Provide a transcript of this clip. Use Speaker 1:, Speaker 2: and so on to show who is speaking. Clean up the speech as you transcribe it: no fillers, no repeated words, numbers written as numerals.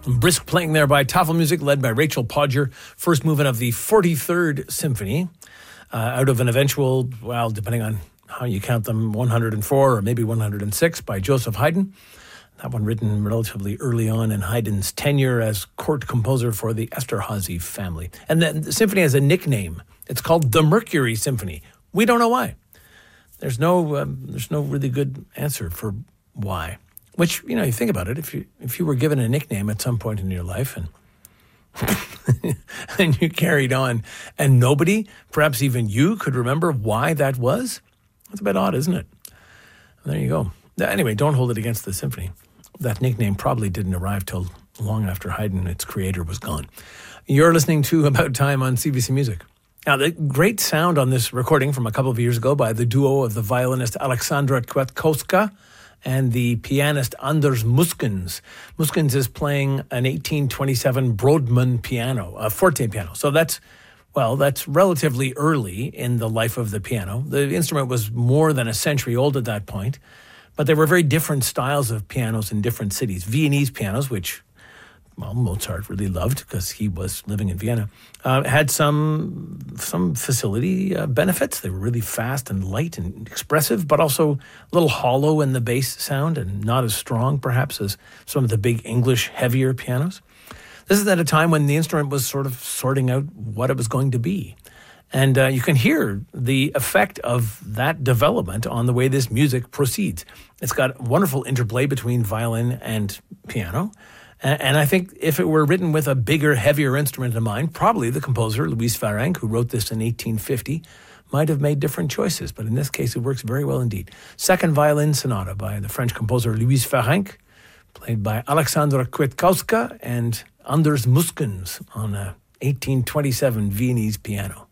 Speaker 1: Brisk playing there by Tafelmusik, led by Rachel Podger. First movement of the 43rd Symphony, out of an eventual, well, depending on how you count them, 104 or maybe 106 by Joseph Haydn. That one written relatively early on in Haydn's tenure as court composer for the Esterházy family. And the symphony has a nickname. It's called the Mercury Symphony. We don't know why. There's no really good answer for why. Which, you think about it, if you were given a nickname at some point in your life and and you carried on and nobody, perhaps even you, could remember why that was, that's a bit odd, isn't it? There you go. Anyway, don't hold it against the symphony. That nickname probably didn't arrive till long after Haydn, its creator, was gone. You're listening to About Time on CBC Music. Now, the great sound on this recording from a couple of years ago by the duo of the violinist Aleksandra Kwiatkowska and the pianist Anders Muskens. Muskens is playing an 1827 Brodmann piano, a forte piano. So that's relatively early in the life of the piano. The instrument was more than a century old at that point. But there were very different styles of pianos in different cities. Viennese pianos, which, Mozart really loved because he was living in Vienna, had some facility benefits. They were really fast and light and expressive, but also a little hollow in the bass sound and not as strong, perhaps, as some of the big English heavier pianos. This is at a time when the instrument was sort of sorting out what it was going to be. And you can hear the effect of that development on the way this music proceeds. It's got wonderful interplay between violin and piano. And I think if it were written with a bigger, heavier instrument in mind, probably the composer, Louis Farrenc, who wrote this in 1850, might have made different choices. But in this case, it works very well indeed. Second Violin Sonata by the French composer Louis Farrenc, played by Aleksandra Kwiatkowska and Anders Muskens on a 1827 Viennese piano.